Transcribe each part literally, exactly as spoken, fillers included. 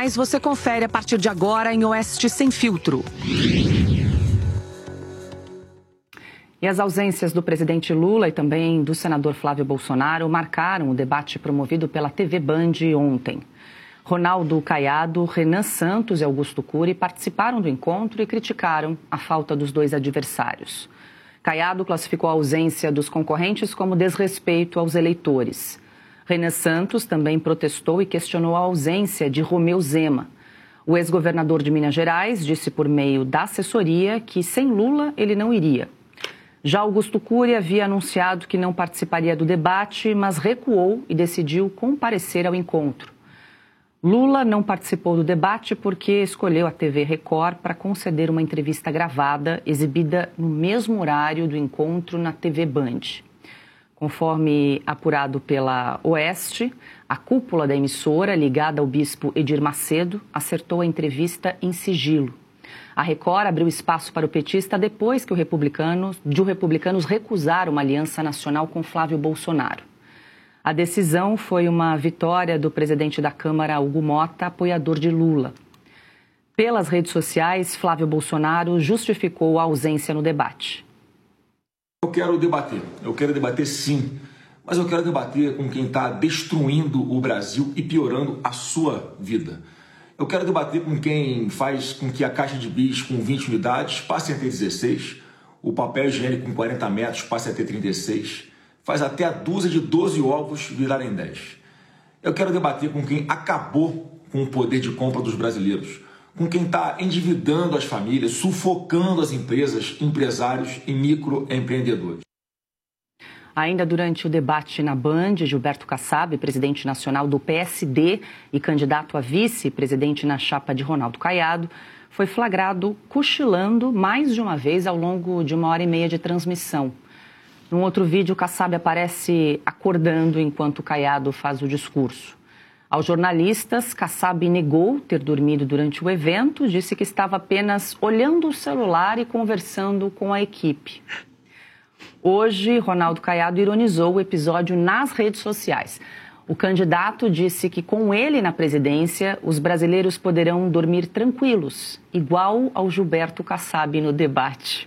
mais você confere a partir de agora em Oeste Sem Filtro. E as ausências do presidente Lula e também do senador Flávio Bolsonaro marcaram o debate promovido pela T V Band ontem. Ronaldo Caiado, Renan Santos e Augusto Cury participaram do encontro e criticaram a falta dos dois adversários. Caiado classificou a ausência dos concorrentes como desrespeito aos eleitores. Renan Santos também protestou e questionou a ausência de Romeu Zema. O ex-governador de Minas Gerais disse por meio da assessoria que sem Lula ele não iria. Já Augusto Cury havia anunciado que não participaria do debate, mas recuou e decidiu comparecer ao encontro. Lula não participou do debate porque escolheu a T V Record para conceder uma entrevista gravada, exibida no mesmo horário do encontro na T V Band. Conforme apurado pela Oeste, a cúpula da emissora, ligada ao bispo Edir Macedo, acertou a entrevista em sigilo. A Record abriu espaço para o petista depois que o republicano, de o Republicanos recusar uma aliança nacional com Flávio Bolsonaro. A decisão foi uma vitória do presidente da Câmara, Hugo Mota, apoiador de Lula. Pelas redes sociais, Flávio Bolsonaro justificou a ausência no debate. Eu quero debater, eu quero debater sim, mas eu quero debater com quem está destruindo o Brasil e piorando a sua vida. Eu quero debater com quem faz com que a caixa de bis com vinte unidades passe a ter dezesseis, o papel higiênico com quarenta metros passe a ter trinta e seis, faz até a dúzia de doze ovos virarem dez. Eu quero debater com quem acabou com o poder de compra dos brasileiros, com quem está endividando as famílias, sufocando as empresas, empresários e microempreendedores. Ainda durante o debate na Band, Gilberto Kassab, presidente nacional do P S D e candidato a vice-presidente na chapa de Ronaldo Caiado, foi flagrado cochilando mais de uma vez ao longo de uma hora e meia de transmissão. Num outro vídeo, Kassab aparece acordando enquanto Caiado faz o discurso. Aos jornalistas, Kassab negou ter dormido durante o evento, disse que estava apenas olhando o celular e conversando com a equipe. Hoje, Ronaldo Caiado ironizou o episódio nas redes sociais. O candidato disse que com ele na presidência, os brasileiros poderão dormir tranquilos, igual ao Gilberto Kassab no debate.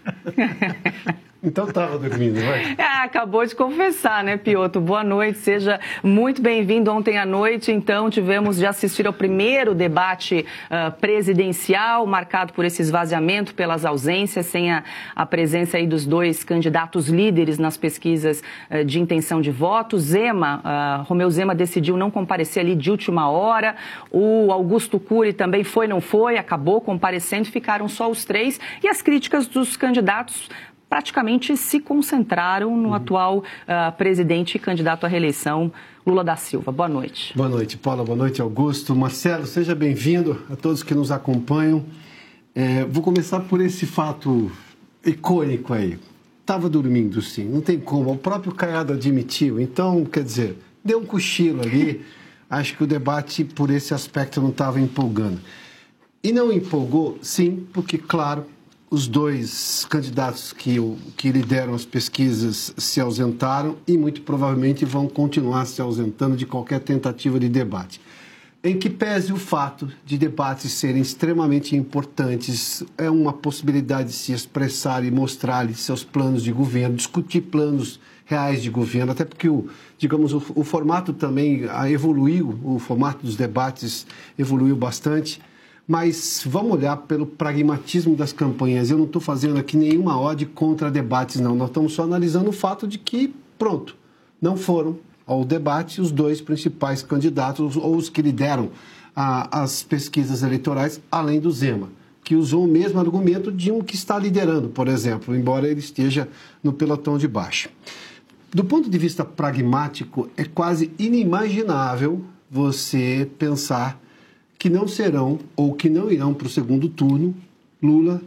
Então estava dormindo, vai? Ah, acabou de confessar, né, Piotr? Boa noite, seja muito bem-vindo. Ontem à noite, então, tivemos de assistir ao primeiro debate uh, presidencial, marcado por esse esvaziamento, pelas ausências, sem a, a presença aí dos dois candidatos líderes nas pesquisas uh, de intenção de voto. Zema, uh, Romeu Zema decidiu não comparecer ali de última hora. O Augusto Cury também foi, não foi, acabou comparecendo, ficaram só os três. E as críticas dos candidatos praticamente se concentraram no uhum. atual uh, presidente e candidato à reeleição, Lula da Silva. Boa noite. Boa noite, Paula. Boa noite, Augusto. Marcelo, seja bem-vindo a todos que nos acompanham. É, vou começar por esse fato icônico aí. Estava dormindo, sim. Não tem como. O próprio Caiado admitiu. Então, quer dizer, deu um cochilo ali. Acho que o debate, por esse aspecto, não estava empolgando. E não empolgou, sim, porque, claro, os dois candidatos que, que lideram as pesquisas se ausentaram e muito provavelmente vão continuar se ausentando de qualquer tentativa de debate. Em que pese o fato de debates serem extremamente importantes, é uma possibilidade de se expressar e mostrar seus planos de governo, discutir planos reais de governo, até porque o, digamos, o, o formato também evoluiu, o formato dos debates evoluiu bastante. Mas vamos olhar pelo pragmatismo das campanhas. Eu não estou fazendo aqui nenhuma ode contra debates, não. Nós estamos só analisando o fato de que, pronto, não foram ao debate os dois principais candidatos ou os que lideram a, as pesquisas eleitorais, além do Zema, que usou o mesmo argumento de um que está liderando, por exemplo, embora ele esteja no pelotão de baixo. Do ponto de vista pragmático, é quase inimaginável você pensar que não serão ou que não irão para o segundo turno Lula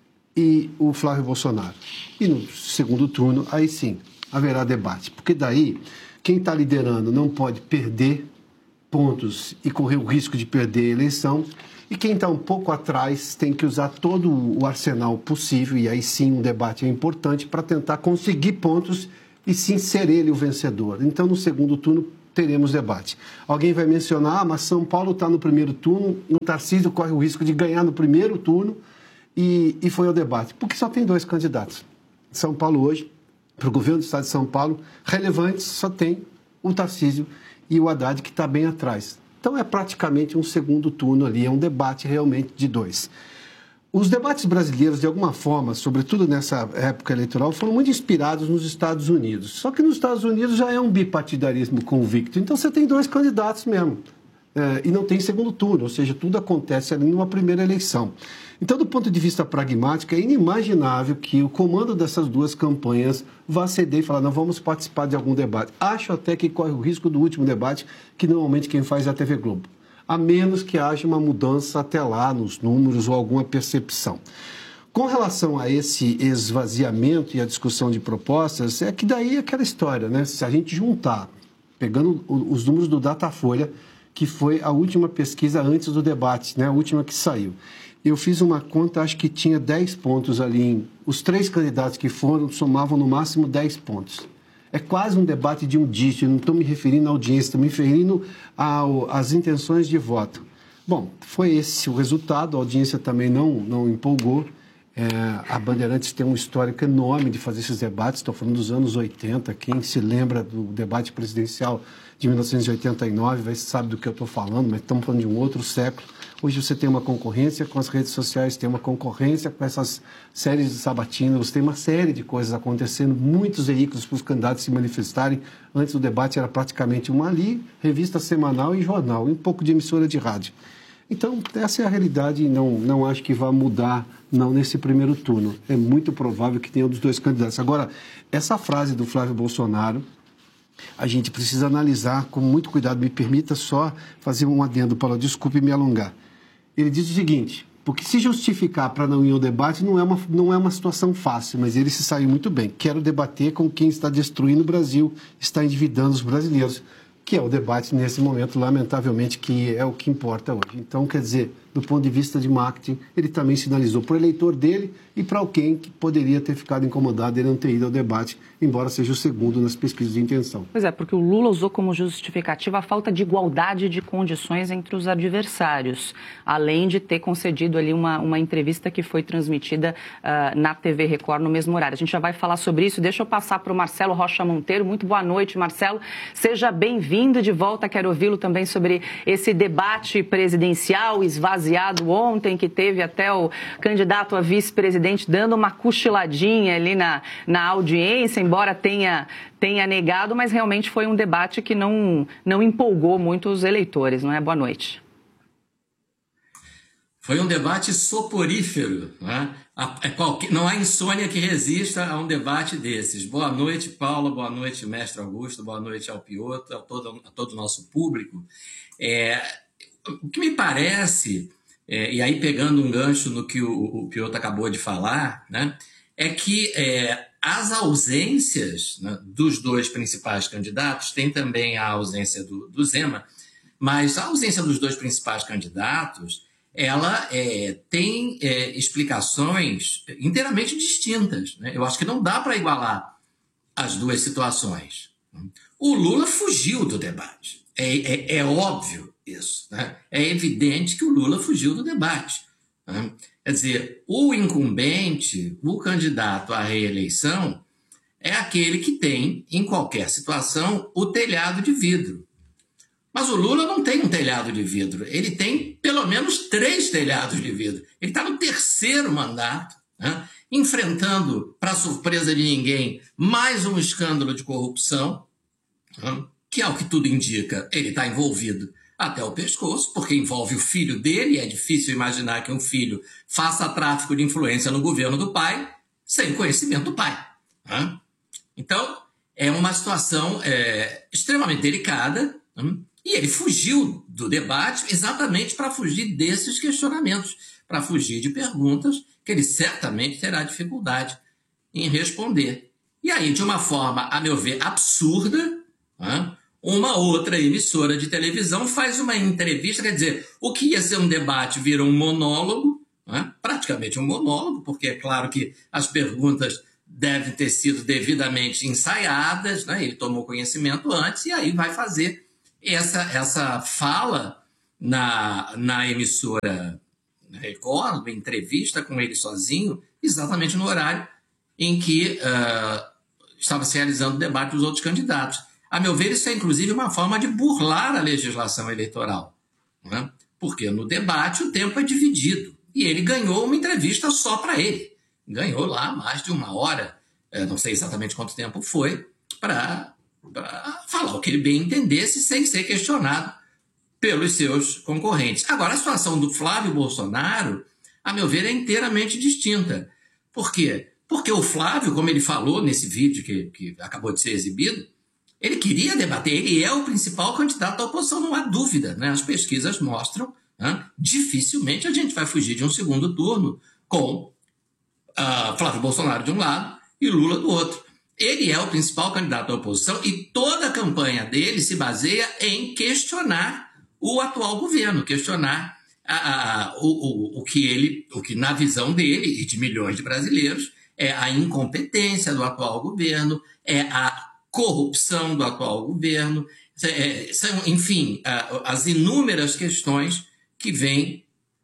e o Flávio Bolsonaro. E no segundo turno, aí sim, haverá debate. Porque daí, quem está liderando não pode perder pontos e correr o risco de perder a eleição. E quem está um pouco atrás tem que usar todo o arsenal possível, e aí sim um debate é importante, para tentar conseguir pontos e sim ser ele o vencedor. Então, no segundo turno, teremos debate. Alguém vai mencionar, ah, mas São Paulo está no primeiro turno, o Tarcísio corre o risco de ganhar no primeiro turno e, e foi ao debate. Porque só tem dois candidatos. São Paulo hoje, para o governo do estado de São Paulo, relevantes, só tem o Tarcísio e o Haddad, que está bem atrás. Então é praticamente um segundo turno ali, é um debate realmente de dois. Os debates brasileiros, de alguma forma, sobretudo nessa época eleitoral, foram muito inspirados nos Estados Unidos. Só que nos Estados Unidos já é um bipartidarismo convicto. Então você tem dois candidatos mesmo. É, e não tem segundo turno, ou seja, tudo acontece ali numa primeira eleição. Então, do ponto de vista pragmático, é inimaginável que o comando dessas duas campanhas vá ceder e falar, não, vamos participar de algum debate. Acho até que corre o risco do último debate, que normalmente quem faz é a T V Globo. A menos que haja uma mudança até lá nos números ou alguma percepção. Com relação a esse esvaziamento e a discussão de propostas, é que daí é aquela história, né? Se a gente juntar, pegando os números do Datafolha, que foi a última pesquisa antes do debate, né? A última que saiu. Eu fiz uma conta, acho que tinha dez pontos ali. Em, os três candidatos que foram somavam no máximo dez pontos. É quase um debate de um dígito, não estou me referindo à audiência, estou me referindo ao, às intenções de voto. Bom, foi esse o resultado, a audiência também não, não empolgou. É, a Bandeirantes tem um histórico enorme de fazer esses debates, estou falando dos anos oitenta, quem se lembra do debate presidencial de mil novecentos e oitenta e nove, vai sabe do que eu estou falando, mas estamos falando de um outro século. Hoje você tem uma concorrência com as redes sociais, tem uma concorrência com essas séries de sabatinas, tem uma série de coisas acontecendo, muitos veículos para os candidatos se manifestarem. Antes do debate era praticamente uma ali, revista semanal e jornal, e um pouco de emissora de rádio. Então, essa é a realidade e não, não acho que vá mudar, não, nesse primeiro turno. É muito provável que tenha um dos dois candidatos. Agora, essa frase do Flávio Bolsonaro, a gente precisa analisar com muito cuidado. Me permita só fazer um adendo, Paulo, desculpe me alongar. Ele diz o seguinte, porque se justificar para não ir ao debate não é, uma, não é uma situação fácil, mas ele se saiu muito bem. Quero debater com quem está destruindo o Brasil, está endividando os brasileiros, que é o debate nesse momento, lamentavelmente, que é o que importa hoje. Então, quer dizer, do ponto de vista de marketing, ele também sinalizou para o eleitor dele e para alguém que poderia ter ficado incomodado ele não ter ido ao debate, embora seja o segundo nas pesquisas de intenção. Pois é, porque o Lula usou como justificativa a falta de igualdade de condições entre os adversários, além de ter concedido ali uma, uma entrevista que foi transmitida uh, na T V Record no mesmo horário. A gente já vai falar sobre isso. Deixa eu passar para o Marcelo Rocha Monteiro. Muito boa noite, Marcelo. Seja bem-vindo de volta. Quero ouvi-lo também sobre esse debate presidencial esvaziado ontem, que teve até o candidato a vice-presidente dando uma cochiladinha ali na, na audiência, embora tenha, tenha negado, mas realmente foi um debate que não, não empolgou muito os eleitores, não é? Boa noite. Foi um debate soporífero, né? Não há insônia que resista a um debate desses. Boa noite, Paula, boa noite, mestre Augusto, boa noite ao Piotr, a todo, a todo o nosso público. É, o que me parece... É, e aí, pegando um gancho no que o, o Piotr acabou de falar, né, é que é, as ausências, né, dos dois principais candidatos, tem também a ausência do, do Zema, mas a ausência dos dois principais candidatos, ela é, tem é, explicações inteiramente distintas, né? Eu acho que não dá para igualar as duas situações. O Lula fugiu do debate, é, é, é óbvio. Isso, né? É evidente que o Lula fugiu do debate, né? Quer dizer, o incumbente, o candidato à reeleição, é aquele que tem, em qualquer situação, o telhado de vidro. Mas o Lula não tem um telhado de vidro, ele tem pelo menos três telhados de vidro. Ele está no terceiro mandato, né? Enfrentando, para surpresa de ninguém, mais um escândalo de corrupção, né? Que, ao que tudo indica, ele está envolvido até o pescoço, porque envolve o filho dele, e é difícil imaginar que um filho faça tráfico de influência no governo do pai sem conhecimento do pai, né? Então, é uma situação é, extremamente delicada, né? E ele fugiu do debate exatamente para fugir desses questionamentos, para fugir de perguntas que ele certamente terá dificuldade em responder. E aí, de uma forma, a meu ver, absurda, né? Uma outra emissora de televisão faz uma entrevista, quer dizer, o que ia ser um debate vira um monólogo, né? Praticamente um monólogo, porque é claro que as perguntas devem ter sido devidamente ensaiadas, né? Ele tomou conhecimento antes e aí vai fazer essa, essa fala na, na emissora Record, uma entrevista com ele sozinho, exatamente no horário em que uh, estava se realizando o debate dos outros candidatos. A meu ver, isso é inclusive uma forma de burlar a legislação eleitoral, né? Porque no debate o tempo é dividido e ele ganhou uma entrevista só para ele. Ganhou lá mais de uma hora, não sei exatamente quanto tempo foi, para falar o que ele bem entendesse sem ser questionado pelos seus concorrentes. Agora, a situação do Flávio Bolsonaro, a meu ver, é inteiramente distinta. Por quê? Porque o Flávio, como ele falou nesse vídeo que, que acabou de ser exibido, ele queria debater, ele é o principal candidato da oposição, não há dúvida, né? As pesquisas mostram, né? Dificilmente a gente vai fugir de um segundo turno com uh, Flávio Bolsonaro de um lado e Lula do outro. Ele é o principal candidato da oposição e toda a campanha dele se baseia em questionar o atual governo, questionar a, a, o, o, o, que ele, o que na visão dele e de milhões de brasileiros é a incompetência do atual governo, é a corrupção do atual governo, é, são, enfim, as inúmeras questões que vêm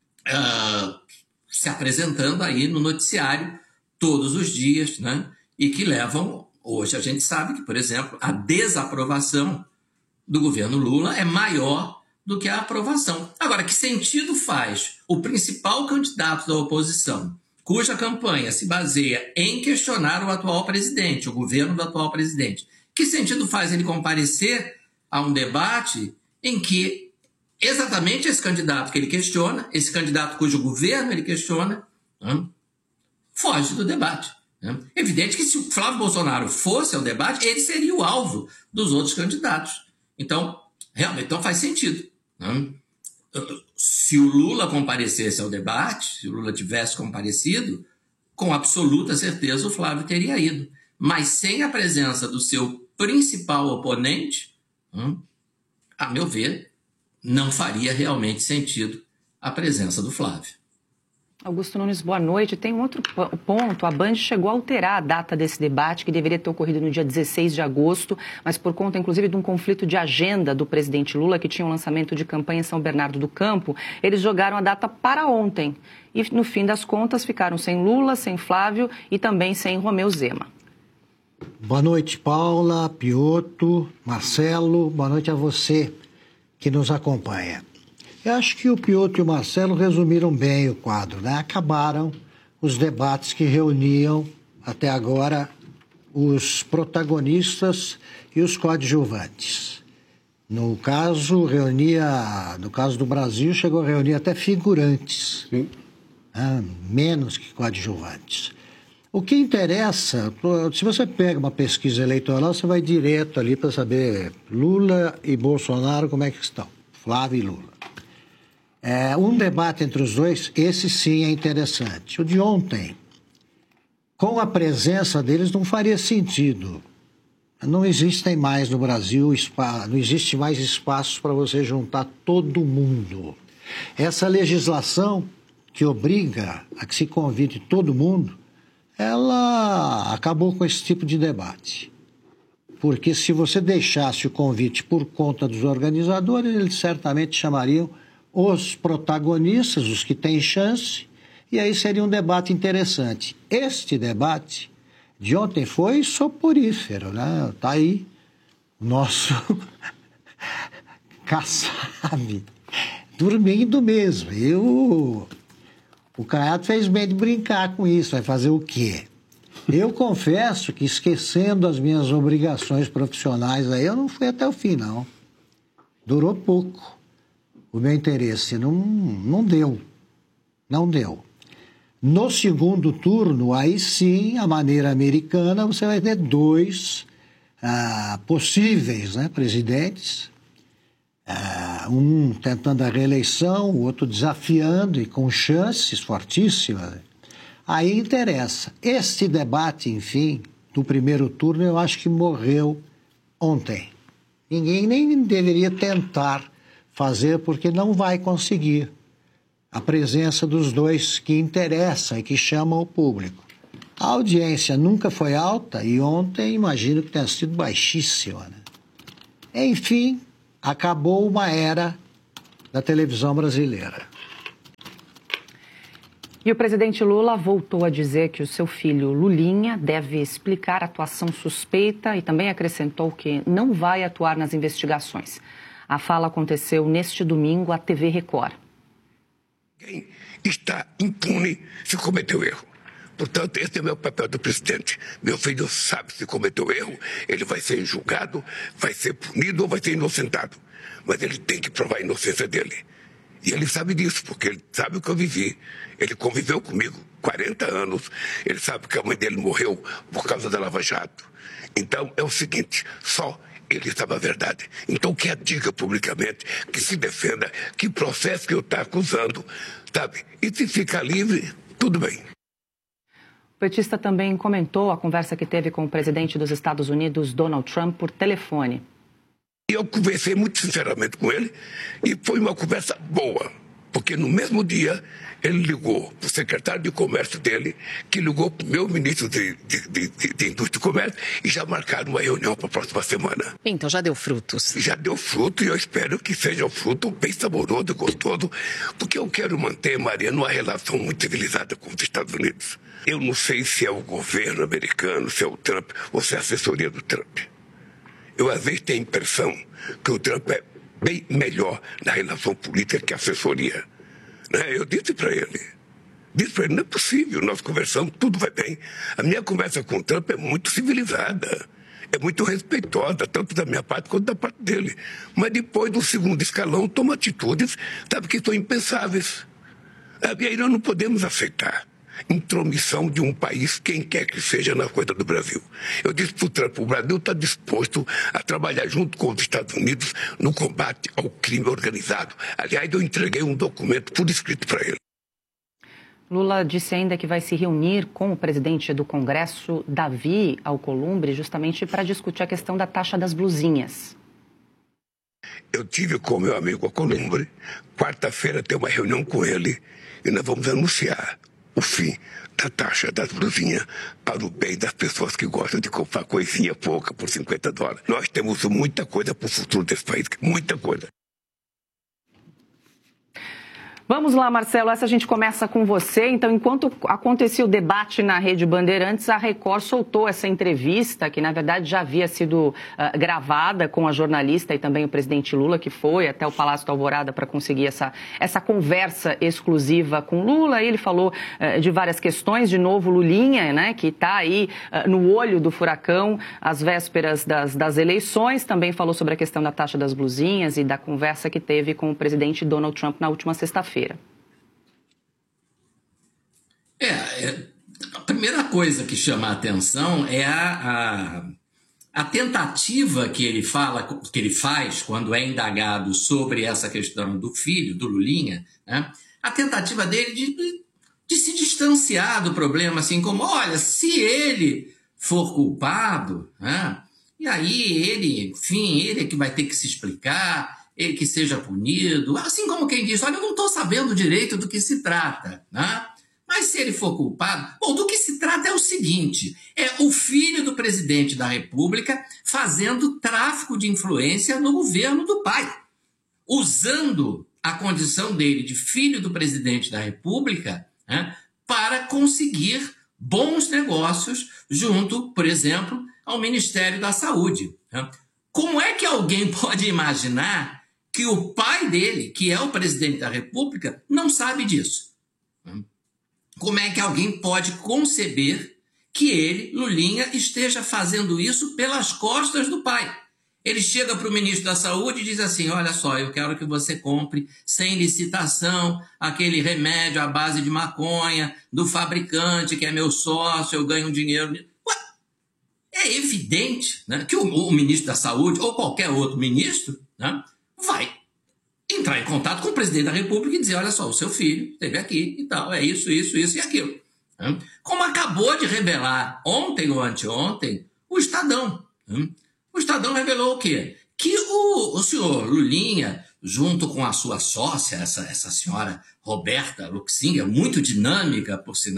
uh, se apresentando aí no noticiário todos os dias, né? E que levam, hoje a gente sabe que, por exemplo, a desaprovação do governo Lula é maior do que a aprovação. Agora, que sentido faz o principal candidato da oposição, cuja campanha se baseia em questionar o atual presidente, o governo do atual presidente, que sentido faz ele comparecer a um debate em que exatamente esse candidato que ele questiona, esse candidato cujo governo ele questiona, né, foge do debate? Né? Evidente que se o Flávio Bolsonaro fosse ao debate, ele seria o alvo dos outros candidatos. Então, realmente, então faz sentido. Né? Se o Lula comparecesse ao debate, se o Lula tivesse comparecido, com absoluta certeza o Flávio teria ido. Mas sem a presença do seu principal oponente, hum, a meu ver, não faria realmente sentido a presença do Flávio. Augusto Nunes, boa noite. Tem um outro ponto. A Band chegou a alterar a data desse debate, que deveria ter ocorrido no dia dezesseis de agosto, mas por conta, inclusive, de um conflito de agenda do presidente Lula, que tinha um lançamento de campanha em São Bernardo do Campo, eles jogaram a data para ontem. E, no fim das contas, ficaram sem Lula, sem Flávio e também sem Romeu Zema. Boa noite, Paula, Piotto, Marcelo. Boa noite a você que nos acompanha. Eu acho que o Piotto e o Marcelo resumiram bem o quadro, né? Acabaram os debates que reuniam até agora os protagonistas e os coadjuvantes. No caso, reunia, no caso do Brasil, chegou a reunir até figurantes, né? Menos que coadjuvantes. O que interessa, se você pega uma pesquisa eleitoral, você vai direto ali para saber Lula e Bolsonaro como é que estão, Flávio e Lula. É, um debate entre os dois, esse sim é interessante. O de ontem, com a presença deles, não faria sentido. Não existem mais no Brasil, não existe mais espaço para você juntar todo mundo. Essa legislação que obriga a que se convide todo mundo, ela acabou com esse tipo de debate. Porque se você deixasse o convite por conta dos organizadores, eles certamente chamariam os protagonistas, os que têm chance, e aí seria um debate interessante. Este debate de ontem foi soporífero, né? Está aí o nosso Kassab dormindo mesmo. Eu... O Caiado fez bem de brincar com isso, vai fazer o quê? Eu confesso que, esquecendo as minhas obrigações profissionais, aí eu não fui até o fim, não. Durou pouco o meu interesse, não, não deu, não deu. No segundo turno, aí sim, a maneira americana, você vai ter dois ah, possíveis, né, presidentes, Uh, um tentando a reeleição, o outro desafiando e com chances fortíssimas. Aí interessa. Este debate, enfim, do primeiro turno, eu acho que morreu ontem. Ninguém nem deveria tentar fazer, porque não vai conseguir a presença dos dois que interessam e que chamam o público. A audiência nunca foi alta e ontem imagino que tenha sido baixíssima, né? Enfim, acabou uma era da televisão brasileira. E o presidente Lula voltou a dizer que o seu filho Lulinha deve explicar a atuação suspeita e também acrescentou que não vai atuar nas investigações. A fala aconteceu neste domingo à T V Record. Quem está impune se cometeu erro. Portanto, esse é o meu papel do presidente. Meu filho sabe se cometeu erro, ele vai ser julgado, vai ser punido ou vai ser inocentado. Mas ele tem que provar a inocência dele. E ele sabe disso, porque ele sabe o que eu vivi. Ele conviveu comigo quarenta anos. Ele sabe que a mãe dele morreu por causa da Lava Jato. Então, é o seguinte, só ele sabe a verdade. Então, que a diga publicamente, que se defenda, que processo que eu estou acusando, sabe? E se ficar livre, tudo bem. O petista também comentou a conversa que teve com o presidente dos Estados Unidos, Donald Trump, por telefone. Eu conversei muito sinceramente com ele e foi uma conversa boa, porque no mesmo dia ele ligou para o secretário de comércio dele, que ligou para o meu ministro de, de, de, de Indústria e Comércio e já marcaram uma reunião para a próxima semana. Então já deu frutos. Já deu fruto e eu espero que seja um fruto bem saboroso e gostoso, porque eu quero manter, Maria, uma relação muito civilizada com os Estados Unidos. Eu não sei se é o governo americano, se é o Trump ou se é a assessoria do Trump. Eu, às vezes, tenho a impressão que o Trump é bem melhor na relação política que a assessoria. Né? Eu disse para ele, disse para ele, não é possível, nós conversamos, tudo vai bem. A minha conversa com o Trump é muito civilizada, é muito respeitosa, tanto da minha parte quanto da parte dele. Mas depois do segundo escalão, toma atitudes, sabe, que são impensáveis. E aí nós não podemos aceitar intromissão de um país, quem quer que seja, na coisa do Brasil. Eu disse para o Trump, o Brasil está disposto a trabalhar junto com os Estados Unidos no combate ao crime organizado. Aliás, eu entreguei um documento por escrito para ele. Lula disse ainda que vai se reunir com o presidente do Congresso, Davi Alcolumbre, justamente para discutir a questão da taxa das blusinhas. Eu tive com meu amigo Alcolumbre, quarta-feira tem uma reunião com ele e nós vamos anunciar o fim da taxa das blusinhas para o bem das pessoas que gostam de comprar coisinha pouca por cinquenta dólares. Nós temos muita coisa para o futuro desse país, muita coisa. Vamos lá, Marcelo, essa a gente começa com você. Então, enquanto acontecia o debate na Rede Bandeirantes, a Record soltou essa entrevista, que na verdade já havia sido uh, gravada com a jornalista e também o presidente Lula, que foi até o Palácio da Alvorada para conseguir essa, essa conversa exclusiva com Lula. Ele falou uh, de várias questões, de novo Lulinha, né, que está aí uh, no olho do furacão às vésperas das, das eleições. Também falou sobre a questão da taxa das blusinhas e da conversa que teve com o presidente Donald Trump na última sexta-feira. É, é, a primeira coisa que chama a atenção é a, a, a tentativa que ele fala, que ele faz quando é indagado sobre essa questão do filho, do Lulinha, né? A tentativa dele de, de se distanciar do problema, assim como, olha, se ele for culpado, né? E aí ele, enfim, ele é que vai ter que se explicar, ele que seja punido, assim como quem diz, olha, eu não estou sabendo direito do que se trata, né? Mas se ele for culpado, bom, do que se trata é o seguinte, é o filho do presidente da República fazendo tráfico de influência no governo do pai, usando a condição dele de filho do presidente da República, né, para conseguir bons negócios junto, por exemplo, ao Ministério da Saúde, né? Como é que alguém pode imaginar que o pai dele, que é o presidente da República, não sabe disso? Como é que alguém pode conceber que ele, Lulinha, esteja fazendo isso pelas costas do pai? Ele chega para o ministro da Saúde e diz assim, olha só, eu quero que você compre sem licitação aquele remédio à base de maconha do fabricante que é meu sócio, eu ganho dinheiro. Ué, é evidente, né, que o, o ministro da Saúde ou qualquer outro ministro, né, vai entrar em contato com o presidente da República e dizer, olha só, o seu filho esteve aqui e tal, é isso, isso, isso e aquilo. Como acabou de revelar ontem ou anteontem o Estadão. O Estadão revelou o quê? Que o, o senhor Lulinha, junto com a sua sócia, essa, essa senhora Roberta Luxinger, muito dinâmica, por sinal,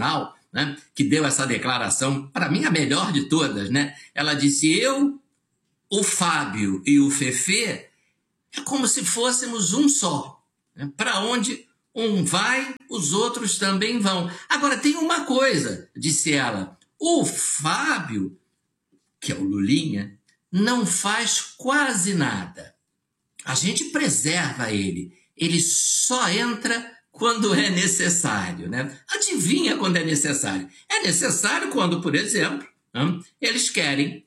né, que deu essa declaração, para mim a melhor de todas, né? Ela disse: eu, o Fábio e o Fefê é como se fôssemos um só. Né? Para onde um vai, os outros também vão. Agora, tem uma coisa, disse ela, o Fábio, que é o Lulinha, não faz quase nada. A gente preserva ele. Ele só entra quando é necessário, né? Adivinha quando é necessário? É necessário quando, por exemplo, né, eles querem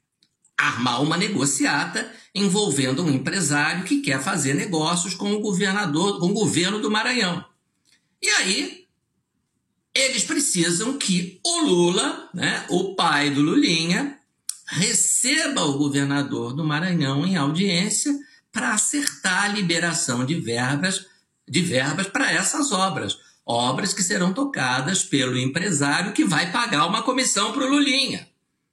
armar uma negociata envolvendo um empresário que quer fazer negócios com o governador, com o governo do Maranhão. E aí, eles precisam que o Lula, né, o pai do Lulinha, receba o governador do Maranhão em audiência para acertar a liberação de verbas, de verbas para essas obras. Obras que serão tocadas pelo empresário que vai pagar uma comissão para o Lulinha.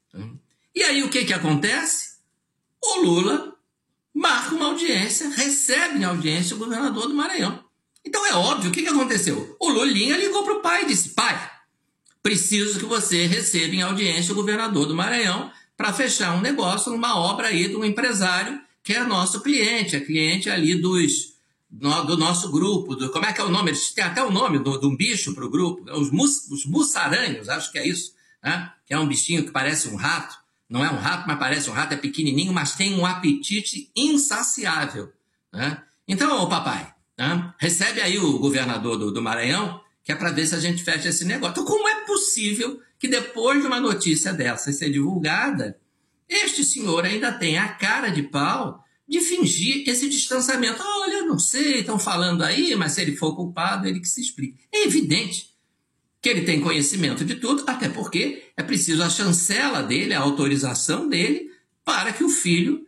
E aí o que, que acontece? O Lula marca uma audiência, recebe em audiência o governador do Maranhão. Então é óbvio, o que, que aconteceu? O Lulinha ligou para o pai e disse: pai, preciso que você receba em audiência o governador do Maranhão para fechar um negócio numa obra aí de um empresário que é nosso cliente, é cliente ali dos, no, do nosso grupo, do, como é que é o nome? Eles têm até o nome de um bicho para o grupo, os, mus, os mussaranhos, acho que é isso, né? Que é um bichinho que parece um rato, não é um rato, mas parece um rato, é pequenininho, mas tem um apetite insaciável, né? Então, ô papai, né, recebe aí o governador do, do Maranhão, que é para ver se a gente fecha esse negócio. Então, como é possível que depois de uma notícia dessa ser divulgada, este senhor ainda tem a cara de pau de fingir esse distanciamento? Olha, eu não sei, estão falando aí, mas se ele for culpado, ele que se explique. É evidente que ele tem conhecimento de tudo, até porque é preciso a chancela dele, a autorização dele, para que o filho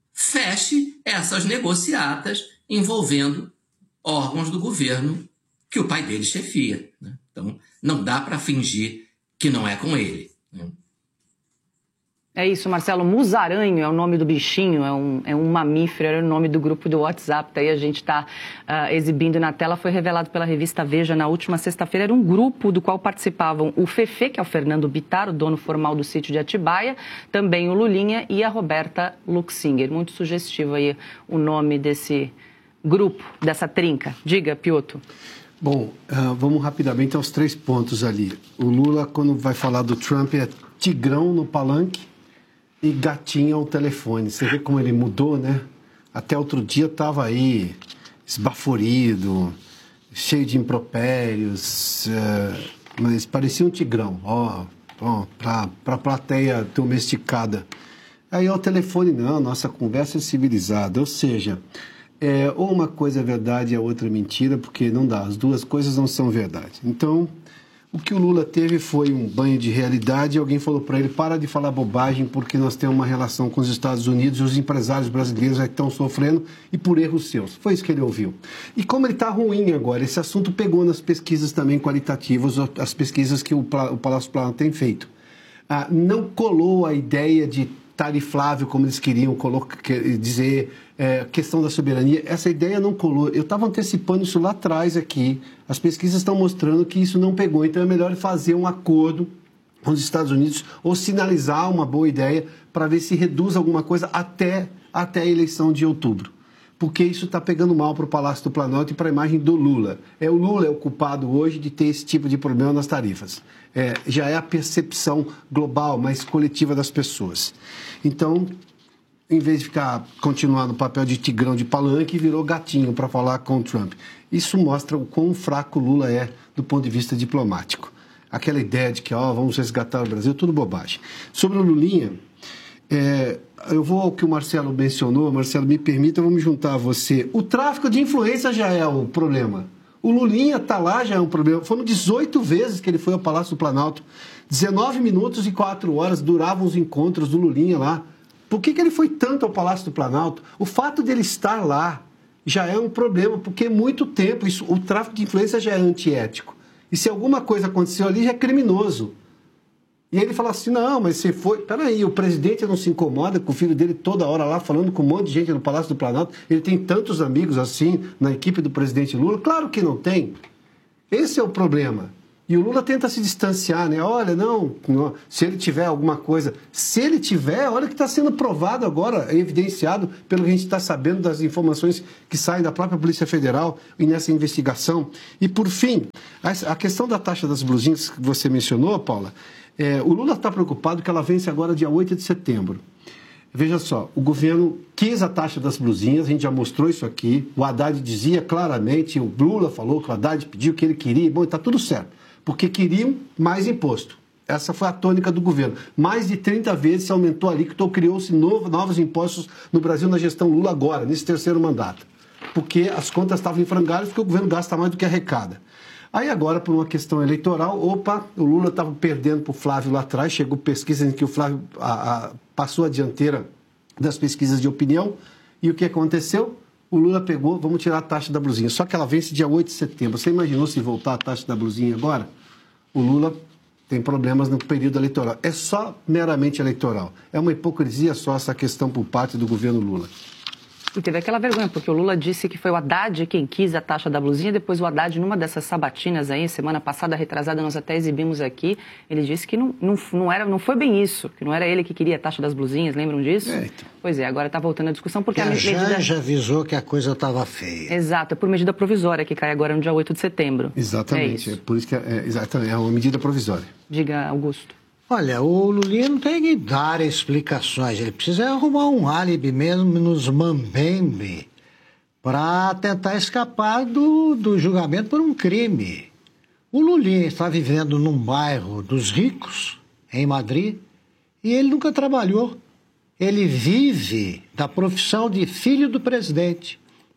feche essas negociatas envolvendo órgãos do governo que o pai dele chefia, né? Então, não dá para fingir que não é com ele, né? É isso, Marcelo. Musaranho é o nome do bichinho, é um, é um mamífero, era o nome do grupo do WhatsApp, daí a gente está uh, exibindo na tela, foi revelado pela revista Veja na última sexta-feira. Era um grupo do qual participavam o Fefê, que é o Fernando Bittar, o dono formal do sítio de Atibaia, também o Lulinha e a Roberta Luxinger. Muito sugestivo aí o nome desse grupo, dessa trinca. Diga, Piotr. Bom, uh, vamos rapidamente aos três pontos ali. O Lula, quando vai falar do Trump, é tigrão no palanque e gatinho ao telefone. Você vê como ele mudou, né? Até outro dia estava aí, esbaforido, cheio de impropérios, uh, mas parecia um tigrão, ó, ó, para a plateia domesticada. Aí ao telefone, não, nossa conversa é civilizada, ou seja... É, ou uma coisa é verdade e a outra é mentira, porque não dá, as duas coisas não são verdade. Então, o que o Lula teve foi um banho de realidade e alguém falou para ele: para de falar bobagem, porque nós temos uma relação com os Estados Unidos e os empresários brasileiros já estão sofrendo e por erros seus. Foi isso que ele ouviu. E como ele está ruim agora, esse assunto pegou nas pesquisas também qualitativas, as pesquisas que o, o Palácio do Planalto tem feito. Ah, não colou a ideia de tariflável, como eles queriam colocar, dizer, é, questão da soberania. Essa ideia não colou. Eu estava antecipando isso lá atrás aqui. As pesquisas estão mostrando que isso não pegou. Então é melhor fazer um acordo com os Estados Unidos ou sinalizar uma boa ideia para ver se reduz alguma coisa até, até a eleição de outubro. Porque isso está pegando mal para o Palácio do Planalto e para a imagem do Lula. É, o Lula é o culpado hoje de ter esse tipo de problema nas tarifas. É, já é a percepção global, mais coletiva das pessoas. Então, em vez de ficar continuar no papel de tigrão de palanque, virou gatinho para falar com o Trump. Isso mostra o quão fraco o Lula é do ponto de vista diplomático. Aquela ideia de que ó, vamos resgatar o Brasil, tudo bobagem. Sobre o Lulinha, é, eu vou ao que o Marcelo mencionou. Marcelo, me permita, eu vou me juntar a você. O tráfico de influência já é o problema. O Lulinha está lá, já é um problema. Foram dezoito vezes que ele foi ao Palácio do Planalto. dezenove minutos e quatro horas duravam os encontros do Lulinha lá. Por que, que ele foi tanto ao Palácio do Planalto? O fato de ele estar lá já é um problema, porque é muito tempo. Isso, o tráfico de influência já é antiético. E se alguma coisa aconteceu ali, já é criminoso. E ele fala assim: não, mas você foi... Peraí, o presidente não se incomoda com o filho dele toda hora lá, falando com um monte de gente no Palácio do Planalto. Ele tem tantos amigos assim na equipe do presidente Lula? Claro que não tem. Esse é o problema. E o Lula tenta se distanciar, né? Olha, não, não, se ele tiver alguma coisa... Se ele tiver, olha que está sendo provado agora, evidenciado pelo que a gente está sabendo das informações que saem da própria Polícia Federal e nessa investigação. E, por fim, a questão da taxa das blusinhas que você mencionou, Paula, é, o Lula está preocupado que ela vence agora dia oito de setembro. Veja só, o governo quis a taxa das blusinhas, a gente já mostrou isso aqui, o Haddad dizia claramente, o Lula falou que o Haddad pediu que ele queria, bom, está tudo certo. Porque queriam mais imposto. Essa foi a tônica do governo. Mais de trinta vezes se aumentou a alíquota ou criou-se novo, novos impostos no Brasil na gestão Lula agora, nesse terceiro mandato. Porque as contas estavam em frangalhos, porque o governo gasta mais do que arrecada. Aí agora, por uma questão eleitoral, opa, o Lula estava perdendo para o Flávio lá atrás, chegou pesquisa em que o Flávio a, a, passou a dianteira das pesquisas de opinião, e o que aconteceu? O Lula pegou, vamos tirar a taxa da blusinha. Só que ela vence dia oito de setembro. Você imaginou se voltar a taxa da blusinha agora? O Lula tem problemas no período eleitoral. É só meramente eleitoral. É uma hipocrisia só essa questão por parte do governo Lula. E teve aquela vergonha, porque o Lula disse que foi o Haddad quem quis a taxa da blusinha, depois o Haddad, numa dessas sabatinas aí, semana passada, retrasada, nós até exibimos aqui, ele disse que não, não, não, era, não foi bem isso, que não era ele que queria a taxa das blusinhas, lembram disso? É, então. Pois é, agora está voltando a discussão, porque a, a medida... já avisou que a coisa estava feia. Exato, é por medida provisória, que cai agora no dia oito de setembro. Exatamente, é, isso. é por isso que é, é, exatamente, é uma medida provisória. Diga, Augusto. Olha, o Lulinha não tem que dar explicações, ele precisa arrumar um álibi mesmo nos mambembe para tentar escapar do, do julgamento por um crime. O Lulinha está vivendo num bairro dos ricos, em Madrid, e ele nunca trabalhou. Ele vive da profissão de filho do presidente.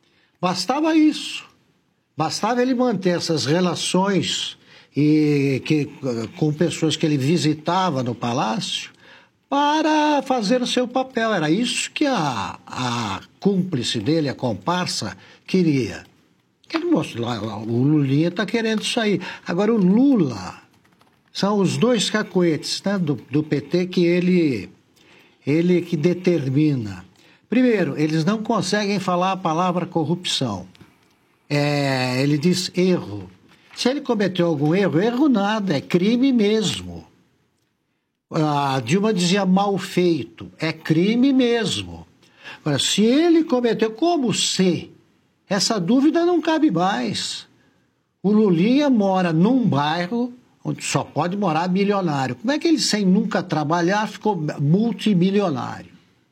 Bastava isso. Bastava ele manter essas relações e que, com pessoas que ele visitava no palácio para fazer o seu papel. Era isso que a, a cúmplice dele, a comparsa, queria. Ele mostrou, o Lulinha está querendo isso aí. Agora, o Lula são os dois cacoetes, né, do, do P T que ele, ele que determina. Primeiro, eles não conseguem falar a palavra corrupção. É, ele diz erro. Se ele cometeu algum erro, erro nada, é crime mesmo. A Dilma dizia mal feito, é crime mesmo. Agora, se ele cometeu, como se? Essa dúvida não cabe mais. O Lulinha mora num bairro onde só pode morar milionário. Como é que ele, sem nunca trabalhar, ficou multimilionário?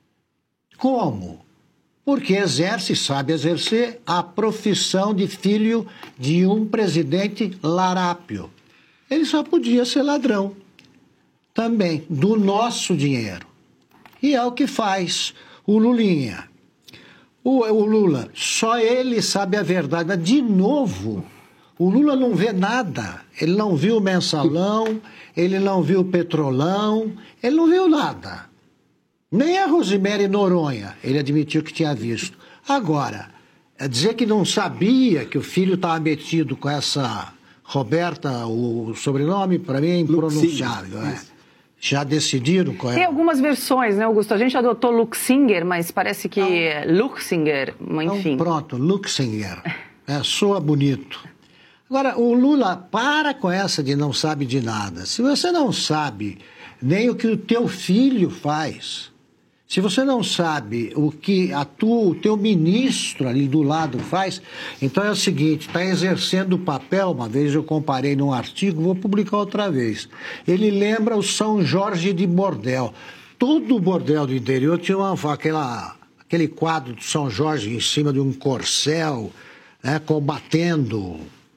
Como? Porque exerce, sabe exercer, a profissão de filho de um presidente larápio. Ele só podia ser ladrão. Também, do nosso dinheiro. E é o que faz o Lulinha. O, o Lula, só ele sabe a verdade. Mas, de novo, o Lula não vê nada. Ele não viu o Mensalão, ele não viu o Petrolão, ele não viu nada. Nem a Rosemary Noronha, ele admitiu que tinha visto. Agora, é dizer que não sabia que o filho estava metido com essa Roberta, o sobrenome, para mim é impronunciável. É. Já decidiram qual é? Tem algumas versões, né, Augusto? A gente adotou Luxinger, mas parece que é Luxinger, enfim. Então, pronto, Luxinger. É, soa bonito. Agora, o Lula, para com essa de não sabe de nada. Se você não sabe nem o que o teu filho faz, se você não sabe o que a tua, o teu ministro ali do lado faz, então é o seguinte, está exercendo o papel, uma vez eu comparei num artigo, vou publicar outra vez. Ele lembra o São Jorge de Bordel. Todo bordel do interior tinha uma, aquela, aquele quadro de São Jorge em cima de um corcel, né, combatendo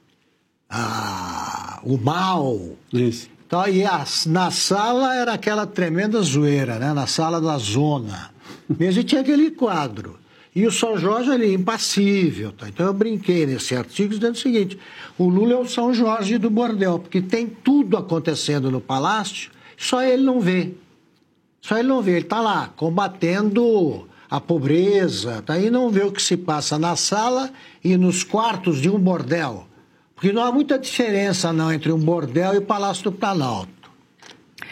a, o mal. Isso. Então, e a, na sala era aquela tremenda zoeira, né? Na sala da zona. Mesmo tinha aquele quadro. E o São Jorge ali, impassível. Tá? Então eu brinquei nesse artigo dizendo o seguinte, o Lula é o São Jorge do bordel, porque tem tudo acontecendo no palácio, só ele não vê. Só ele não vê, ele está lá, combatendo a pobreza, tá? E não vê o que se passa na sala e nos quartos de um bordel. Porque não há muita diferença, não, entre um bordel e o Palácio do Planalto.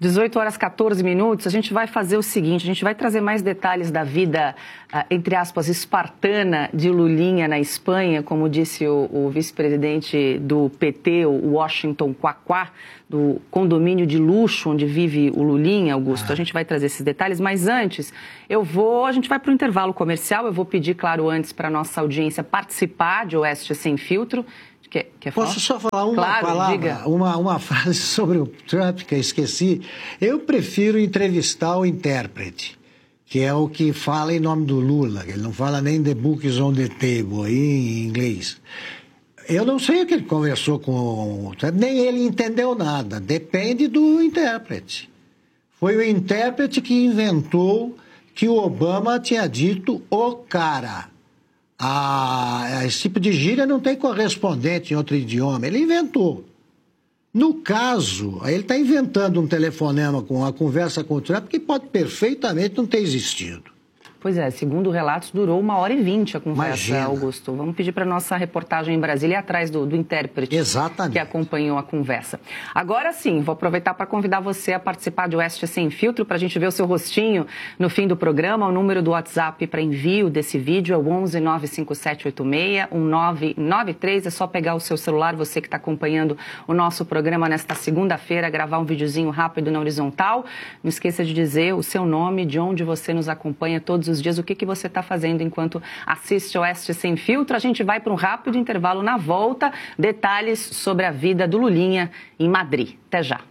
dezoito horas e quatorze minutos, a gente vai fazer o seguinte, a gente vai trazer mais detalhes da vida, uh, entre aspas, espartana de Lulinha na Espanha, como disse o, o vice-presidente do P T, o Washington Quaquá, do condomínio de luxo onde vive o Lulinha, Augusto. Ah. A gente vai trazer esses detalhes, mas antes, eu vou, a gente vai para o intervalo comercial, eu vou pedir, claro, antes para a nossa audiência participar de Oeste Sem Filtro. Quer, quer Posso só falar uma claro, palavra, diga. Uma, uma frase sobre o Trump que eu esqueci? Eu prefiro entrevistar o intérprete, que é o que fala em nome do Lula, ele não fala nem the books on the table aí em inglês. Eu não sei o que ele conversou com o Trump, nem ele entendeu nada, depende do intérprete. Foi o intérprete que inventou que o Obama tinha dito o cara. Ah, esse tipo de gíria não tem correspondente em outro idioma. Ele inventou. No caso, ele está inventando um telefonema com uma conversa com o Trump que pode perfeitamente não ter existido. Pois é, segundo relatos, durou uma hora e vinte a conversa, Imagina. Augusto. Vamos pedir para a nossa reportagem em Brasília ir atrás do, do intérprete Exatamente. que acompanhou a conversa. Agora sim, vou aproveitar para convidar você a participar de Oeste Sem Filtro, para a gente ver o seu rostinho no fim do programa. O número do WhatsApp para envio desse vídeo é o onze nove cinco sete oito seis um nove nove três. É só pegar o seu celular, você que está acompanhando o nosso programa nesta segunda-feira, gravar um videozinho rápido na horizontal. Não esqueça de dizer o seu nome, de onde você nos acompanha todos os dias, o que, que você está fazendo enquanto assiste Oeste Sem Filtro. A gente vai para um rápido intervalo. Na volta, detalhes sobre a vida do Lulinha em Madrid. Até já.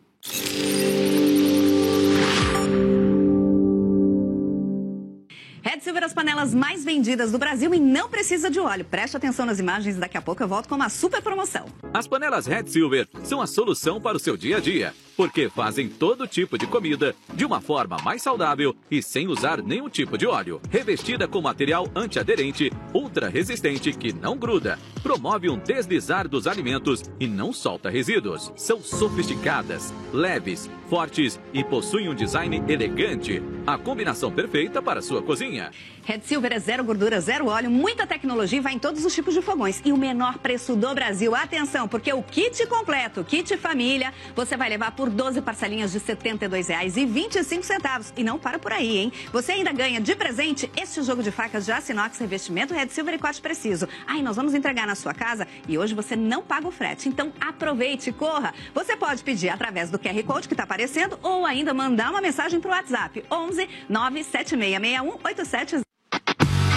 Red Silver, as panelas mais vendidas do Brasil e não precisa de óleo. Preste atenção nas imagens, daqui a pouco eu volto com uma super promoção. As panelas Red Silver são a solução para o seu dia a dia, porque fazem todo tipo de comida de uma forma mais saudável e sem usar nenhum tipo de óleo. Revestida com material antiaderente, ultra resistente que não gruda, promove um deslizar dos alimentos e não solta resíduos. São sofisticadas, leves, fortes e possuem um design elegante. A combinação perfeita para a sua cozinha. Red Silver é zero gordura, zero óleo, muita tecnologia e vai em todos os tipos de fogões. E o menor preço do Brasil. Atenção, porque o kit completo, kit família, você vai levar por doze parcelinhas de setenta e dois reais e vinte e cinco centavos. E não para por aí, hein? Você ainda ganha de presente este jogo de facas de aço inox, revestimento Red Silver e corte preciso. Aí nós vamos entregar na sua casa e hoje você não paga o frete. Então aproveite, corra. Você pode pedir através do Q R Code que está aparecendo ou ainda mandar uma mensagem para o WhatsApp onze nove sete seis seis um oito sete zero.